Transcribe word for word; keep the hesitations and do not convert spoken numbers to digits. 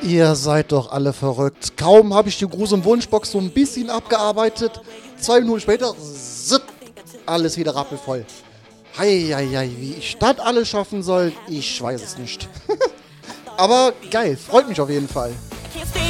Ihr seid doch alle verrückt. Kaum habe ich die Gruß- Wunschbox so ein bisschen abgearbeitet. Zwei Minuten später, zitt, alles wieder rappelvoll. Heieiei, wie ich das alles schaffen soll, ich weiß es nicht. Aber geil, freut mich auf jeden Fall.